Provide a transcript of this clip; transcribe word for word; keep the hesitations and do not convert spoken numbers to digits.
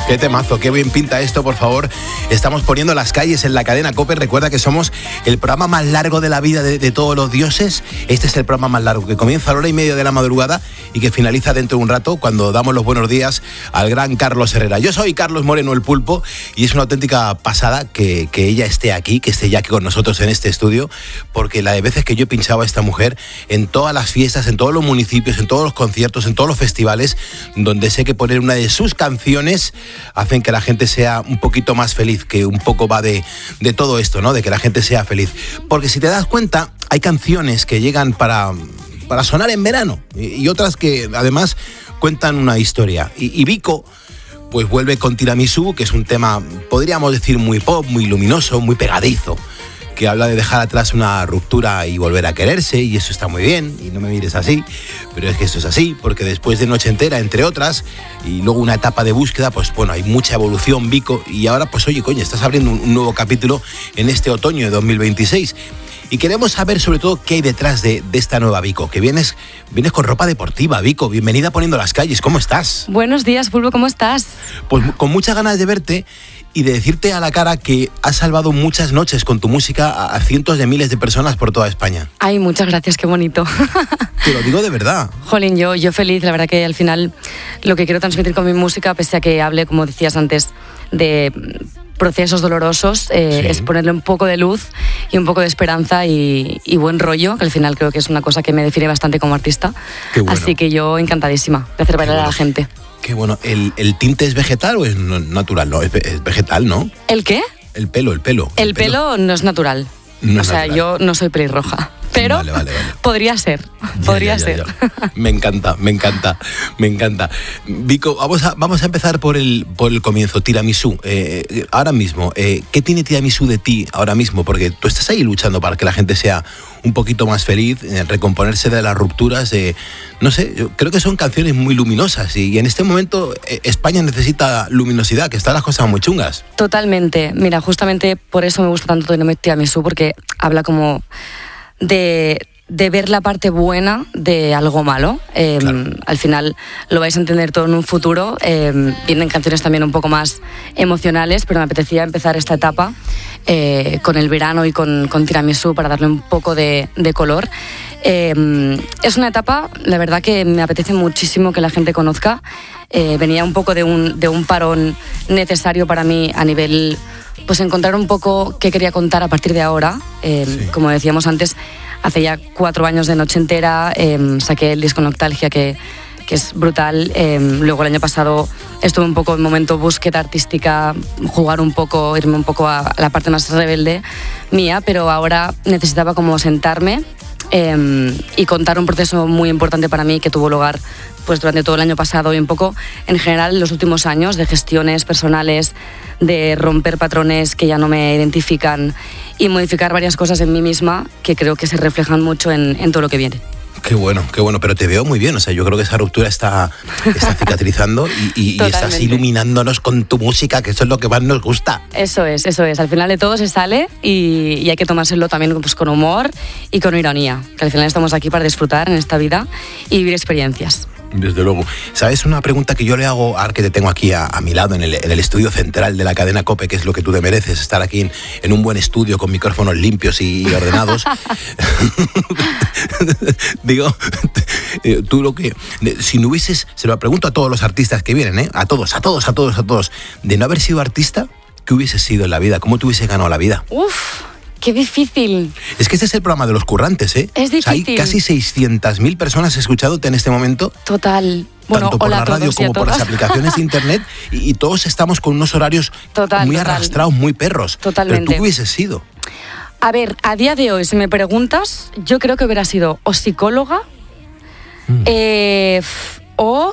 Qué temazo, qué bien pinta esto, por favor. Estamos poniendo las calles en la cadena COPE. Recuerda que somos el programa más largo de la vida de, de todos los dioses. Este es el programa más largo, que comienza a la hora y media de la madrugada y que finaliza dentro de un rato cuando damos los buenos días al gran Carlos Herrera. Yo soy Carlos Moreno, el Pulpo, y es una auténtica pasada que, que ella esté aquí, que esté ya aquí con nosotros en este estudio, porque la de veces que yo he pinchado a esta mujer en todas las fiestas, en todos los municipios, en todos los conciertos, en todos los festivales, donde sé que poner una de sus canciones hacen que la gente sea un poquito más feliz, que un poco va de, de todo esto, ¿no? De que la gente sea feliz. Porque si te das cuenta, hay canciones que llegan para, para sonar en verano y, y otras que además cuentan una historia. Y, y Vico pues vuelve con Tiramisú, que es un tema, podríamos decir, muy pop, muy luminoso, muy pegadizo, que habla de dejar atrás una ruptura y volver a quererse, y eso está muy bien, y no me mires así, pero es que esto es así, porque después de Noche Entera, entre otras, y luego una etapa de búsqueda, pues bueno, hay mucha evolución, Vico, y ahora pues oye, coño, estás abriendo un, un nuevo capítulo en este otoño de dos mil veintiséis, y queremos saber sobre todo qué hay detrás de, de esta nueva Vico, que vienes, vienes con ropa deportiva, Vico, bienvenida a Poniendo las Calles, ¿cómo estás? Buenos días, Pulpo, ¿cómo estás? Pues con muchas ganas de verte, y de decirte a la cara que has salvado muchas noches con tu música a, a cientos de miles de personas por toda España. Ay, muchas gracias, qué bonito. Te lo digo de verdad. Jolín, yo, yo feliz, la verdad que al final lo que quiero transmitir con mi música, pese a que hable, como decías antes, de procesos dolorosos, eh, Sí. es ponerle un poco de luz y un poco de esperanza y, y buen rollo, que al final creo que es una cosa que me define bastante como artista. Qué bueno. Así que yo encantadísima de hacer bailar bueno. a la gente. Qué bueno. ¿El, el tinte es vegetal o es no- natural? No, es, ve- es vegetal, ¿no? ¿El qué? El pelo, el pelo. El pelo no es natural. No o es sea, natural. yo no soy pelirroja. Pero Vale, vale, vale. podría ser, Ya, podría ya, ya, ser. ya. Me encanta, me encanta, me encanta. Vico, vamos a, vamos a empezar por el, por el comienzo. Tiramisú, eh, ahora mismo, eh, ¿qué tiene Tiramisú de ti ahora mismo? Porque tú estás ahí luchando para que la gente sea un poquito más feliz, eh, recomponerse de las rupturas. Eh, no sé, yo creo que son canciones muy luminosas y, y en este momento eh, España necesita luminosidad, que están las cosas muy chungas. Totalmente. Mira, justamente por eso me gusta tanto Tiramisú, porque habla como de, de ver la parte buena de algo malo. Eh, Claro. Al final lo vais a entender todo en un futuro. Eh, vienen canciones también un poco más emocionales, pero me apetecía empezar esta etapa eh, con el verano y con, con Tiramisú para darle un poco de, de color. Eh, es una etapa, la verdad, que me apetece muchísimo que la gente conozca. Eh, venía un poco de un, de un parón necesario para mí a nivel, pues encontrar un poco qué quería contar a partir de ahora. Eh, Sí. Como decíamos antes, hace ya cuatro años de Noche Entera, eh, saqué el disco Nostalgia, que, que es brutal. Eh, luego el año pasado estuve un poco en momento búsqueda artística, jugar un poco, irme un poco a la parte más rebelde mía, pero ahora necesitaba como sentarme eh, y contar un proceso muy importante para mí que tuvo lugar pues durante todo el año pasado y un poco en general en los últimos años, de gestiones personales, de romper patrones que ya no me identifican y modificar varias cosas en mí misma que creo que se reflejan mucho en, en todo lo que viene. Qué bueno, qué bueno, pero te veo muy bien, o sea, yo creo que esa ruptura está, está cicatrizando y, y- y estás Totalmente. iluminándonos con tu música, que eso es lo que más nos gusta. Eso es, eso es. Al final de todo se sale y, y hay que tomárselo también pues, con humor y con ironía, que al final estamos aquí para disfrutar en esta vida y vivir experiencias. Desde luego. ¿Sabes una pregunta que yo le hago, ahora que te tengo aquí a, a mi lado, en el, en el estudio central de la cadena COPE, que es lo que tú te mereces, estar aquí en, en un buen estudio con micrófonos limpios y, y ordenados? Digo, eh, tú lo que... de- si no hubieses... Se lo pregunto a todos los artistas que vienen, ¿eh? A todos, a todos, a todos, a todos. De no haber sido artista, ¿qué hubieses sido en la vida? ¿Cómo te hubiese ganado la vida? Uf, qué difícil. Es que este es el programa de los currantes, ¿eh? Es O sea, hay difícil. casi seiscientas mil personas escuchándote en este momento, Total. Bueno, tanto por hola la a radio todos y a como por las todas. aplicaciones de internet, y, y todos estamos con unos horarios Total, muy total. arrastrados, muy perros. Totalmente. Pero tú qué hubieses sido. A ver, a día de hoy, si me preguntas, yo creo que hubiera sido o psicóloga Mm. eh, f- o